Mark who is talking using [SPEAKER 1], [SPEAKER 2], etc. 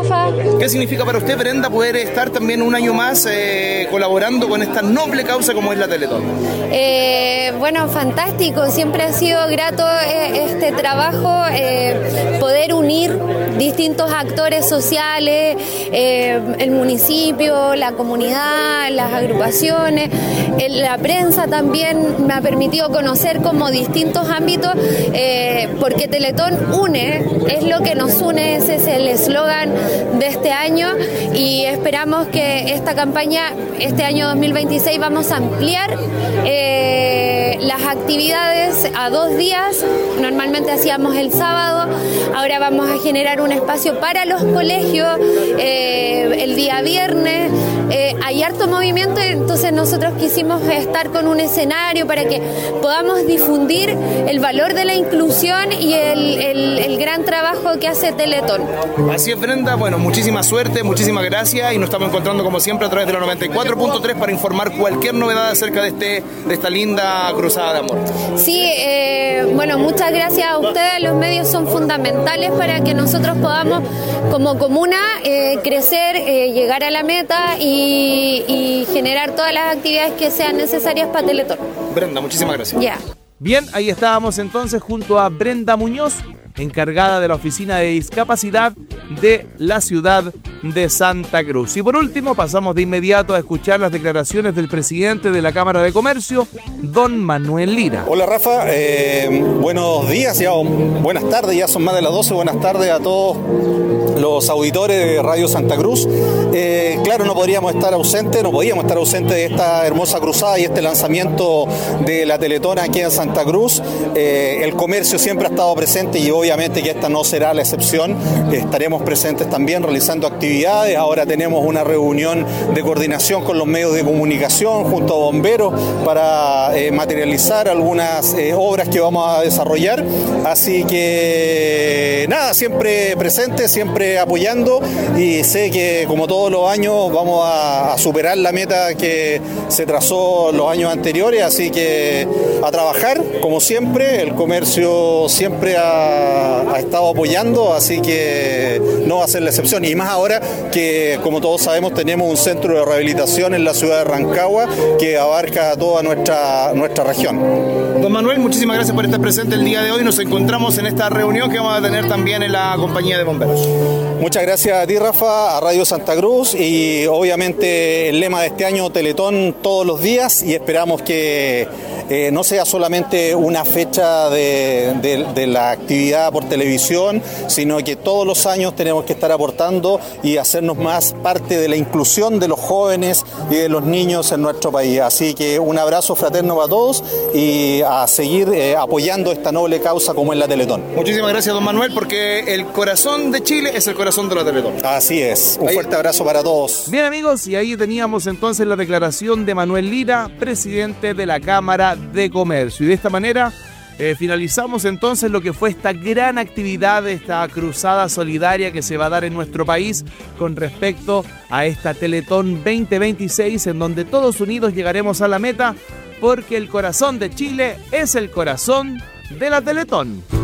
[SPEAKER 1] Rafa.
[SPEAKER 2] ¿Qué significa para usted, Brenda, poder estar también un año más colaborando con esta noble causa como es la Teletón?
[SPEAKER 1] Bueno, fantástico, siempre ha sido grato este trabajo, poder unir distintos actores sociales, el municipio, la comunidad, las agrupaciones, la prensa también me ha permitido conocer como distintos ámbitos, porque Teletón une, es lo que nos une, ese es el eslogan de este año y esperamos que esta campaña, este año 2026, vamos a ampliar las actividades a 2 días, normalmente hacíamos el sábado, ahora vamos a generar un espacio para los colegios el día viernes, hay harto movimiento, entonces nosotros quisimos estar con un escenario para que podamos difundir el valor de la inclusión y el gran trabajo que hace Teletón.
[SPEAKER 2] Así es, Brenda, bueno, muchísima suerte, muchísimas gracias y nos estamos encontrando como siempre a través de la 94.3 para informar cualquier novedad acerca de esta linda cruzada de amor.
[SPEAKER 1] Sí, bueno, muchas gracias a ustedes, los medios son fundamentales para que nosotros podamos como comuna crecer, llegar a la meta y generar todas las actividades que sean necesarias para Teletón.
[SPEAKER 2] Brenda, muchísimas gracias.
[SPEAKER 1] Ya.
[SPEAKER 3] Bien, ahí estábamos entonces junto a Brenda Muñoz, encargada de la Oficina de Discapacidad de la ciudad de Santa Cruz. Y por último, pasamos de inmediato a escuchar las declaraciones del presidente de la Cámara de Comercio, don Manuel Lira.
[SPEAKER 4] Hola Rafa, buenos días, buenas tardes, ya son más de las 12, buenas tardes a todos los auditores de Radio Santa Cruz. Claro, no podíamos estar ausentes de esta hermosa cruzada y este lanzamiento de la Teletón aquí en Santa Cruz. El comercio siempre ha estado presente y obviamente que esta no será la excepción. Estaremos presentes también realizando actividades. Ahora tenemos una reunión de coordinación con los medios de comunicación junto a bomberos para materializar algunas obras que vamos a desarrollar. Así que nada, siempre presente, siempre apoyando y sé que como todos los años vamos a superar la meta que se trazó los años anteriores, así que a trabajar como siempre, el comercio siempre ha estado apoyando, así que no va a ser la excepción y más ahora que como todos sabemos tenemos un centro de rehabilitación en la ciudad de Rancagua que abarca toda nuestra región.
[SPEAKER 2] Don Manuel, muchísimas gracias por estar presente el día de hoy, nos encontramos en esta reunión que vamos a tener también en la compañía de bomberos.
[SPEAKER 4] Muchas gracias a ti, Rafa, a Radio Santa Cruz y obviamente el lema de este año, Teletón todos los días, y esperamos que no sea solamente una fecha de la actividad por televisión, sino que todos los años tenemos que estar aportando y hacernos más parte de la inclusión de los jóvenes y de los niños en nuestro país. Así que un abrazo fraterno para todos y a seguir apoyando esta noble causa como es la Teletón.
[SPEAKER 2] Muchísimas gracias, don Manuel, porque el corazón de Chile es el corazón de la Teletón.
[SPEAKER 4] Así es, un fuerte abrazo para todos.
[SPEAKER 3] Bien amigos, y ahí teníamos entonces la declaración de Manuel Lira, presidente de la Cámara de Comercio. Y de esta manera finalizamos entonces lo que fue esta gran actividad, esta cruzada solidaria que se va a dar en nuestro país con respecto a esta Teletón 2026, en donde todos unidos llegaremos a la meta, porque el corazón de Chile es el corazón de la Teletón.